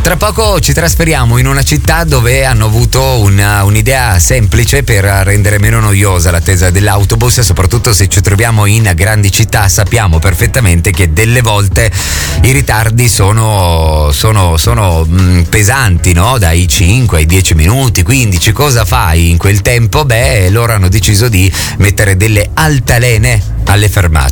Tra poco ci trasferiamo in una città dove hanno avuto un'idea semplice per rendere meno noiosa l'attesa dell'autobus, soprattutto se ci troviamo in grandi città. Sappiamo perfettamente che delle volte i ritardi sono pesanti, no? Dai 5 ai 10 minuti, 15. Cosa fai in quel tempo? Beh, loro hanno deciso di mettere delle altalene alle fermate.